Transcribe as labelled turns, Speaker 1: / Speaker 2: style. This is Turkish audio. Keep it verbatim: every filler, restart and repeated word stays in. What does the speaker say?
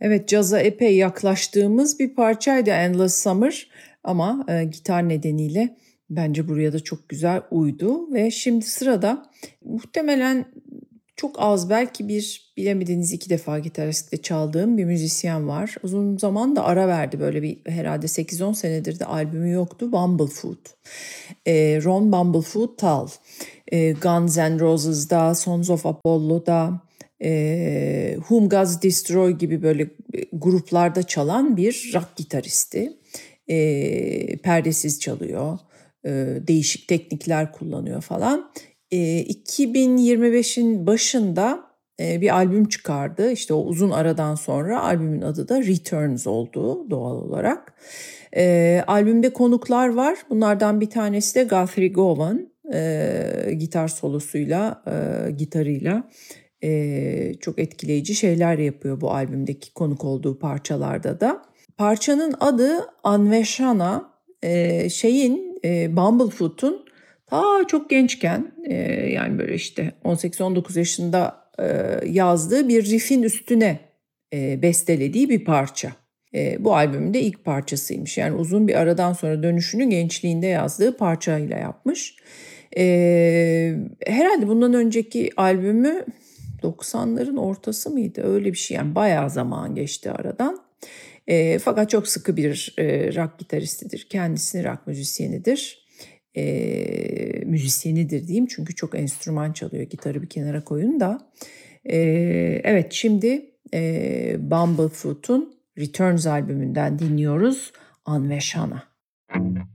Speaker 1: Evet, caza epey yaklaştığımız bir parçaydı Endless Summer ama e, gitar nedeniyle bence buraya da çok güzel uydu. Ve şimdi sırada muhtemelen çok az, belki bir, bilemediğiniz iki defa gitariste çaldığım bir müzisyen var. Uzun zaman da ara verdi, böyle bir herhalde sekiz on senedir de albümü yoktu. Bumblefoot. E, Ron Bumblefoot Thal. E, Guns N' Roses'da, Sons of Apollo'da, e, Whom Gods Destroy gibi böyle gruplarda çalan bir rock gitaristi. E, perdesiz çalıyor, e, değişik teknikler kullanıyor falan. E, iki bin yirmi beşin başında e, bir albüm çıkardı. İşte o uzun aradan sonra albümün adı da Returns oldu doğal olarak. E, albümde konuklar var. Bunlardan bir tanesi de Guthrie Govan, e, gitar solosuyla, e, gitarıyla. Ee, çok etkileyici şeyler yapıyor bu albümdeki konuk olduğu parçalarda da. Parçanın adı Anveshana, e, şeyin e, Bumblefoot'un ta çok gençken, e, yani böyle işte on sekiz on dokuz yaşında e, yazdığı bir riffin üstüne e, bestelediği bir parça. E, bu albümün de ilk parçasıymış. Yani uzun bir aradan sonra dönüşünü gençliğinde yazdığı parçayla yapmış. E, herhalde bundan önceki albümü doksanların ortası mıydı? Öyle bir şey, yani bayağı zaman geçti aradan. E, fakat çok sıkı bir e, rock gitaristidir. Kendisi rock müzisyenidir. E, müzisyenidir diyeyim, çünkü çok enstrüman çalıyor. Gitarı bir kenara koyun da. E, evet, şimdi e, Bumblefoot'un Returns albümünden dinliyoruz Anveshana.